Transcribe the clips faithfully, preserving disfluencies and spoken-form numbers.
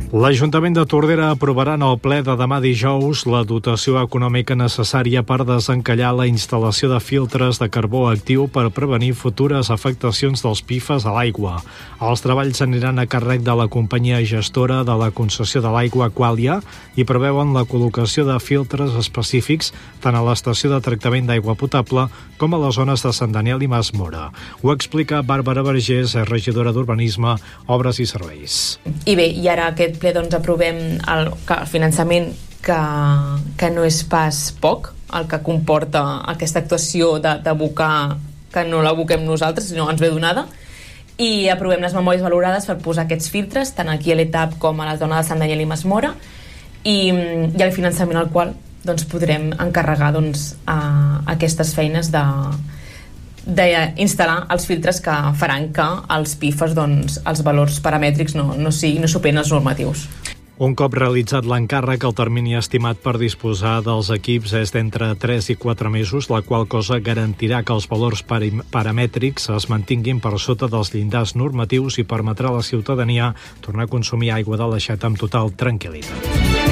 L'Ajuntament de Tordera aprovarà en el ple de demà dijous la dotació econòmica necessària per desencallar la instal·lació de filtres de carbó actiu per prevenir futures afectacions dels P I F A S a l'aigua. Els treballs aniran a càrrec de la companyia gestora de la concessió de l'aigua Qualia i preveuen la col·locació de filtres específics tant a l'estació de tractament d'aigua potable com a les zones de Sant Daniel i Mas Mora. Ho explica Bàrbara Vergés, regidora d'Urbanisme, Obres i Serveis. I bé, i ara aquest ple doncs aprovem el, el finançament que, que no és pas poc, el que comporta aquesta actuació de, de abocar, que no l'aboquem nosaltres, sinó ens ve donada, i aprovem les memòries valorades per posar aquests filtres, tant aquí a l'E T A P com a la zona de Sant Daniel i Mas Mora, i, i el finançament al qual doncs, podrem encarregar doncs, a aquestes feines de d'instal·lar els filtres que faran que els P I F A S, doncs, els valors paramètrics no, no, sigui, no superen els normatius. Un cop realitzat l'encàrrec, el termini estimat per disposar dels equips és d'entre tres i quatre mesos, la qual cosa garantirà que els valors paramètrics es mantinguin per sota dels llindars normatius i permetrà a la ciutadania tornar a consumir aigua de l'aixeta amb total tranquil·litat.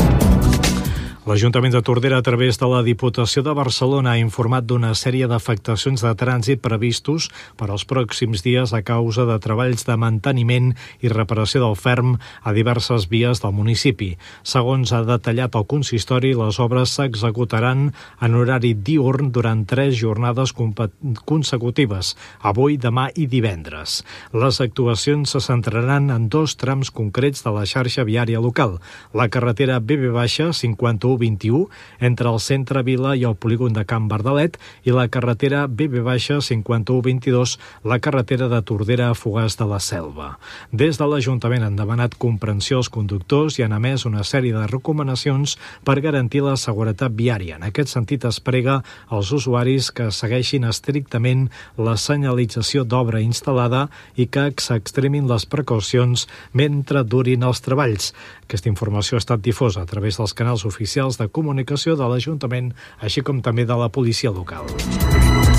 L'Ajuntament de Tordera, a través de la Diputació de Barcelona, ha informat d'una sèrie d'afectacions de trànsit previstos per als pròxims dies a causa de treballs de manteniment i reparació del ferm a diverses vies del municipi. Segons ha detallat el consistori, les obres s'executaran en horari diürn durant tres jornades consecutives, avui, demà i divendres. Les actuacions se centraran en dos trams concrets de la xarxa viària local, la carretera B B cinquanta-u vint-i-u entre el centre Vila i el polígon de Can Bardalet i la carretera B B cinquanta-u vint-i-dos, la carretera de Tordera a Fogars de la Selva. Des de l'Ajuntament han demanat comprensió als conductors i han emès una sèrie de recomanacions per garantir la seguretat viària. En aquest sentit, es prega als usuaris que segueixin estrictament la senyalització d'obra instal·lada i que s'extremin les precaucions mentre durin els treballs. Aquesta informació ha estat difosa a través dels canals oficials de comunicació de l'Ajuntament, així com també de la policia local.